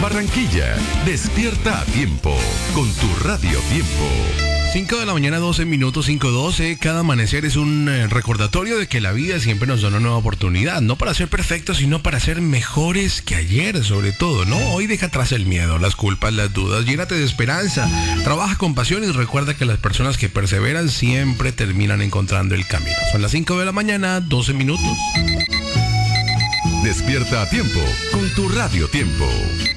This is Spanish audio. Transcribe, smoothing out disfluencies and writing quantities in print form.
Barranquilla. Despierta a tiempo con tu Radio Tiempo. 5 de la mañana, 12 minutos, 5:12. Cada amanecer es un recordatorio de que la vida siempre nos da una nueva oportunidad. No para ser perfectos, sino para ser mejores que ayer, sobre todo, ¿no? Hoy deja atrás el miedo, las culpas, las dudas. Llénate de esperanza. Trabaja con pasión y recuerda que las personas que perseveran siempre terminan encontrando el camino. Son las 5 de la mañana, 12 minutos. Despierta a tiempo con tu Radio Tiempo.